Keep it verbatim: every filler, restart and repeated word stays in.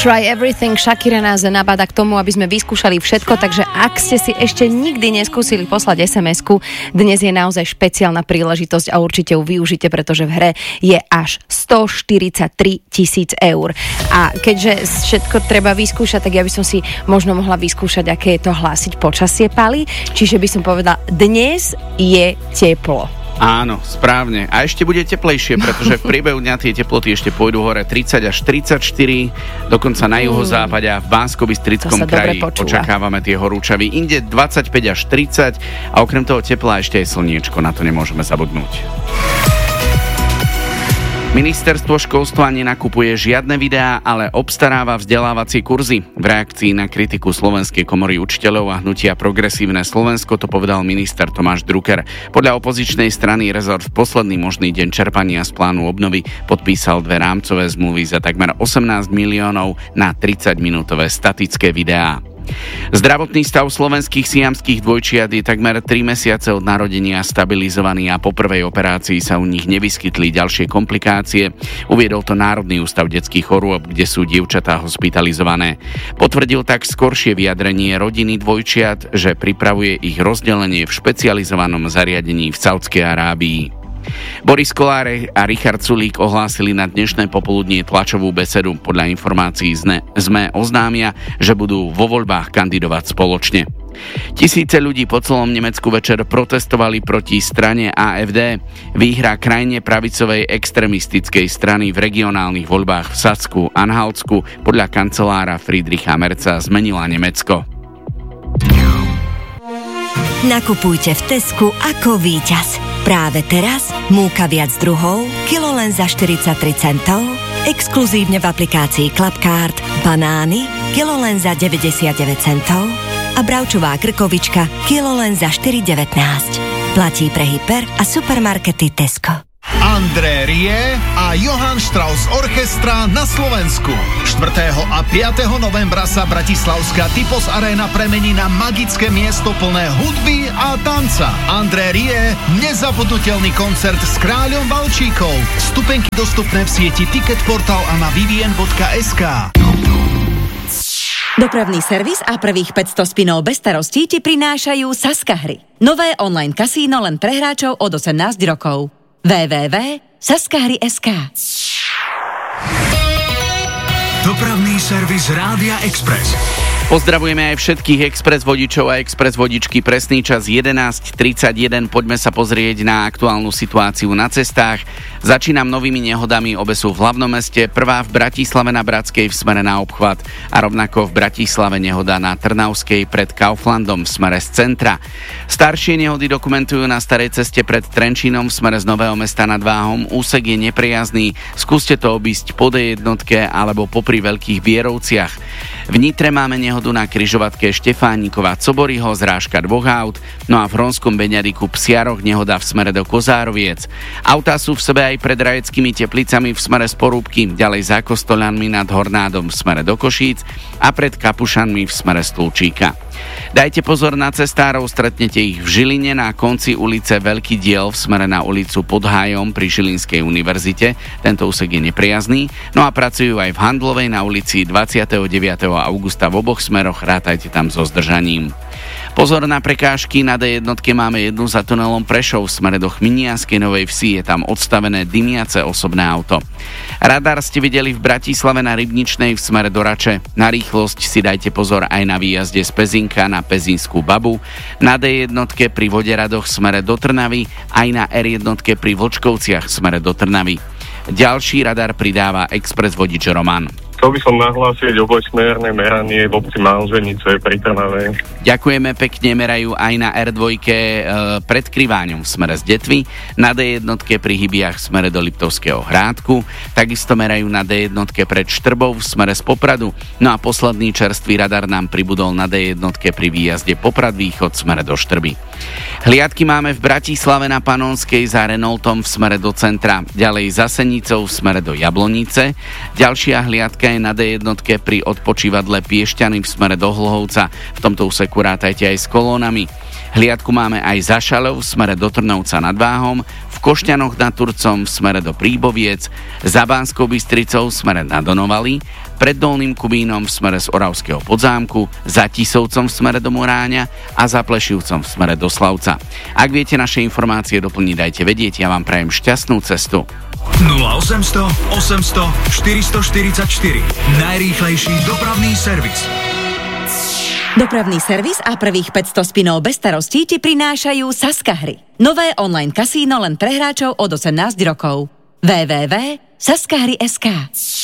Try Everything, Shakira nás nabáda k tomu, aby sme vyskúšali všetko, takže ak ste si ešte nikdy neskúsili poslať es em esku, dnes je naozaj špeciálna príležitosť a určite ju využite, pretože v hre je až stoštyridsaťtri tisíc eur. A keďže všetko treba vyskúšať, tak ja by som si možno mohla vyskúšať, aké je to hlásiť počasie, Pali. Čiže by som povedala, dnes je teplo. Áno, správne. A ešte bude teplejšie, pretože v priebehu dňa tie teploty ešte pôjdu hore tridsať až tridsaťštyri, dokonca na juhozápade a v Banskobystrickom kraji očakávame tie horúčavy. Inde dvadsaťpäť až tridsať a okrem toho tepla ešte aj slniečko, na to nemôžeme zabudnúť. Ministerstvo školstva nenakupuje žiadne videá, ale obstaráva vzdelávacie kurzy. V reakcii na kritiku Slovenskej komory učiteľov a hnutia Progresívne Slovensko to povedal minister Tomáš Drucker. Podľa opozičnej strany rezort v posledný možný deň čerpania z plánu obnovy podpísal dve rámcové zmluvy za takmer osemnásť miliónov na tridsaťminútové statické videá. Zdravotný stav slovenských siamských dvojčiat je takmer tri mesiace od narodenia stabilizovaný a po prvej operácii sa u nich nevyskytli ďalšie komplikácie. Uviedol to Národný ústav detských chorôb, kde sú dievčatá hospitalizované. Potvrdil tak skoršie vyjadrenie rodiny dvojčiat, že pripravuje ich rozdelenie v špecializovanom zariadení v Saudskej Arábii. Boris Kollár a Richard Sulík ohlásili na dnešné popoludnie tlačovú besedu. Podľa informácií zet em é oznámia, že budú vo voľbách kandidovať spoločne. Tisíce ľudí po celom Nemecku večer protestovali proti strane á ef dé. Výhra krajne pravicovej extrémistickej strany v regionálnych voľbách v Sasku, Anhaltsku podľa kancelára Friedricha Merza zmenila Nemecko. Nakupujte v Tesku ako víťaz. Práve teraz múka viac druhov, kilo len za štyridsaťtri centov, exkluzívne v aplikácii Clubcard, banány, kilo len za deväťdesiatdeväť centov a bravčová krkovička, kilo len za štyri devätnásť. Platí pre hyper a supermarkety Tesco. André Rie a Johann Strauss Orchestra na Slovensku. štvrtého a piateho novembra sa bratislavská Typos Arena premení na magické miesto plné hudby a tanca. André Rie, nezabudnutelný koncert s Kráľom Valčíkov. Vstupenky dostupné v sieti Ticketportal a na vivien bodka es ká. Dopravný servis a prvých päťsto spinov bez starostí ti prinášajú Saska hry. Nové online kasíno len pre hráčov od osemnásť rokov. w w w bodka saskahry bodka es ká. Dopravný servis Rádia Express. Pozdravujeme aj všetkých Express vodičov a Express vodičky. Presný čas jedenásť tridsaťjeden. Poďme sa pozrieť na aktuálnu situáciu na cestách. Začínam novými nehodami, obe sú v hlavnom meste. Prvá v Bratislave na Bratskej v smere na obchvat a rovnako v Bratislave nehoda na Trnavskej pred Kauflandom v smere z centra. Staršie nehody dokumentujú na starej ceste pred Trenčínom v smere z Nového Mesta nad Váhom. Úsek je nepriazný. Skúste to obísť po dé jednotke alebo popri Veľkých Bierovciach. V Nitre máme nehodu na križovatke Štefánikova Coboryho, zrážka dvoch aut, no a v Hronskom Beňadiku Psiaroch nehoda v smere do Kozároviec. Autá sú v sebe aj pred Rajeckými Teplicami v smere z Porúbky, ďalej za Kostoľanmi nad Hornádom v smere do Košíc a pred Kapušanmi v smere z Tulčíka. Dajte pozor na cestárov, stretnete ich v Žiline na konci ulice Veľký diel v smere na ulicu Pod Hájom pri Žilinskej univerzite. Tento úsek je nepriazný. No a pracujú aj v Handlovej na ulici dvadsiateho deviateho augusta v oboch smeroch, rátajte tam so zdržaním. Pozor na prekážky, na dé jednotke máme jednu za tunelom Prešov v smere do Chminianskej Novej Vsi, je tam odstavené dymiace osobné auto. Radar ste videli v Bratislave na Rybničnej v smere do Rače. Na rýchlosť si dajte pozor aj na výjazde z Pezinka na Pezinskú Babu, na dé jednotke pri Voderadoch v smere do Trnavy, aj na er jednotke pri Vlčkovciach v smere do Trnavy. Ďalší radar pridáva Express vodič Roman. Chcel by som nahlásiť obojsmerné meranie v obci Malženice pri Trnave. Ďakujeme pekne, merajú aj na er dva e, pred Kriváňom v smere z Detvy, na dé jednotke pri Hybiach v smere do Liptovského Hrádku, takisto merajú na dé jednotke pred Štrbou v smere z Popradu, no a posledný čerstvý radar nám pribudol na dé jednotke pri výjazde Poprad Východ v smere do Štrby. Hliadky máme v Bratislave na Panonskej za Renaultom v smere do centra, ďalej za Senicou v smere do Jablonice, ďalšia hliadka je na dé jednotke pri odpočívadle Piešťany v smere do Hlhovca, v tomto úseku rátajte aj s kolónami. Hliadku máme aj za Šalov v smere do Trnovca nad Váhom, v Košťanoch nad Turcom v smere do Príboviec, za Banskou Bystricou v smere na Donovali, pred Dolným Kubínom v smere z Oravského Podzámku, za Tisovcom v smere do Moráňa a za Plešivcom v smere do Slavca. Ak viete naše informácie doplniť, dajte vedieť, ja vám prajem šťastnú cestu. nula osemsto osemsto štyristoštyridsaťštyri. Najrýchlejší dopravný servis. Dopravný servis a prvých päťsto spinov bez starostí ti prinášajú Saska hry. Nové online kasíno len pre hráčov od osemnásť rokov. w w w bodka saskahry bodka es ká